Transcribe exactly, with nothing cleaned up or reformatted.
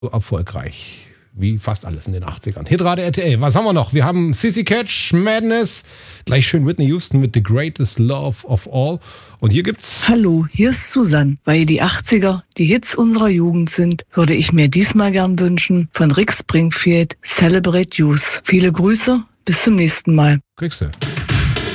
so erfolgreich wie fast alles in den achtzigern. Hitrate R T L, was haben wir noch? Wir haben Sissy Catch, Madness, gleich schön Whitney Houston mit The Greatest Love of All. Und hier gibt's... Hallo, hier ist Susanne. Weil die achtziger die Hits unserer Jugend sind, würde ich mir diesmal gern wünschen von Rick Springfield, Celebrate Youth. Viele Grüße, bis zum nächsten Mal. Kriegst du.